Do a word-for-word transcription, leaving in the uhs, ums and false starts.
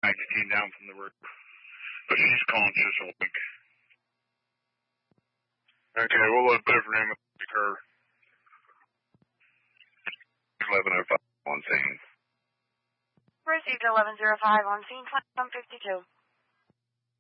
Mike came down from the roof. But she's conscious, I think. Okay, we'll let Biff name occur. eleven oh five on scene. Received eleven oh five on scene, one fifty-two.